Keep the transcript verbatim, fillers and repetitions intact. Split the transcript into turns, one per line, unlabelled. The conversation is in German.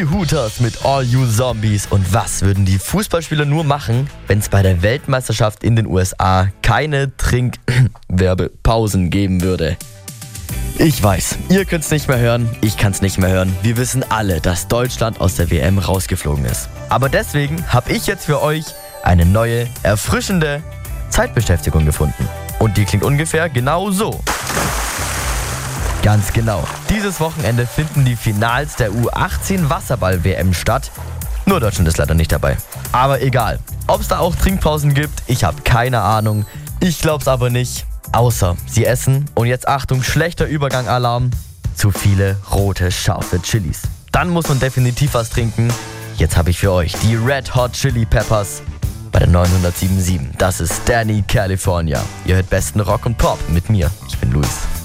Die Hooters mit All You Zombies. Und was würden die Fußballspieler nur machen, wenn es bei der Weltmeisterschaft in den U S A keine Trinkwerbepausen geben würde? Ich weiß, ihr könnt's nicht mehr hören, ich kann's nicht mehr hören. Wir wissen alle, dass Deutschland aus der W M rausgeflogen ist. Aber deswegen habe ich jetzt für euch eine neue, erfrischende Zeitbeschäftigung gefunden. Und die klingt ungefähr genau so. Ganz genau. Dieses Wochenende finden die Finals der U achtzehn Wasserball-W M statt. Nur Deutschland ist leider nicht dabei. Aber egal. Ob es da auch Trinkpausen gibt, ich habe keine Ahnung. Ich glaub's aber nicht. Außer sie essen, und jetzt Achtung, schlechter Übergang-Alarm, zu viele rote, scharfe Chilis. Dann muss man definitiv was trinken. Jetzt habe ich für euch die Red Hot Chili Peppers bei der neunhundertsieben Komma sieben. Das ist Danny California. Ihr hört besten Rock und Pop mit mir. Ich bin Luis.